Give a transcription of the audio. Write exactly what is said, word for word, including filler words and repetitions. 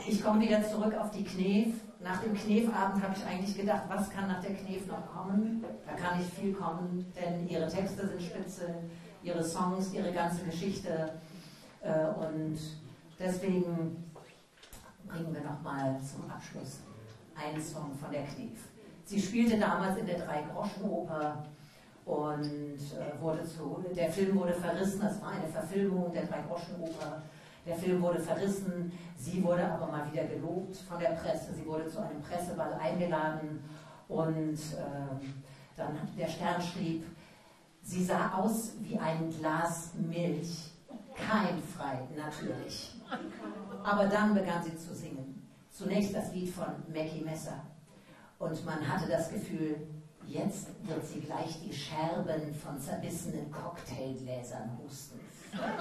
Ich komme wieder zurück auf die Knef. Nach dem Knefabend habe ich eigentlich gedacht, was kann nach der Knef noch kommen? Da kann nicht viel kommen, denn ihre Texte sind spitze, ihre Songs, ihre ganze Geschichte. Und deswegen bringen wir nochmal zum Abschluss einen Song von der Knef. Sie spielte damals in der Drei-Groschen-Oper und äh, wurde zu, der Film wurde verrissen, das war eine Verfilmung der Drei-Groschen-Oper. Der Film wurde verrissen, sie wurde aber mal wieder gelobt von der Presse, sie wurde zu einem Presseball eingeladen und äh, dann der Stern schrieb, sie sah aus wie ein Glas Milch, keimfrei natürlich. Aber dann begann sie zu singen. Zunächst das Lied von Mackie Messer. Und man hatte das Gefühl, jetzt wird sie gleich die Scherben von zerbissenen Cocktailgläsern husten.